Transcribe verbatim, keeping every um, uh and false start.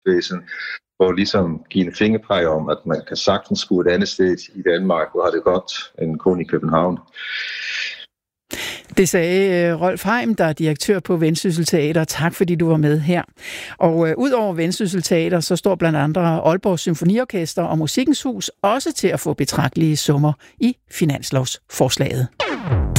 væsen, for ligesom give en fingerpege om, at man kan sagtens gå et andet sted i Danmark, hvor har det godt, end kun i København. Det sagde Rolf Heim, der er direktør på Vendsyssel Teater. Tak fordi du var med her. Og øh, ud over Vendsyssel Teater, så står blandt andre Aalborg Symfoniorkester og Musikkens Hus også til at få betragtelige summer i finanslovsforslaget.